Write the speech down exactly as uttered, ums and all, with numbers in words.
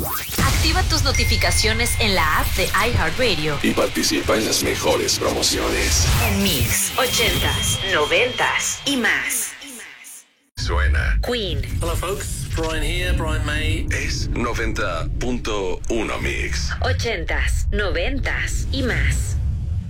Activa tus notificaciones en la app de iHeartRadio y participa en las mejores promociones. En Mix, ochentas, noventas y más. Suena Queen. Hello folks, Brian here, Brian May. Es noventa punto uno Mix. Ochentas, noventas y más.